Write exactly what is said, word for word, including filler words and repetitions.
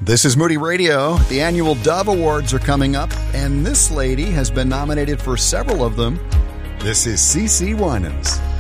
This is Moody Radio. The annual Dove Awards are coming up, and this lady has been nominated for several of them. This is CeCe Winans.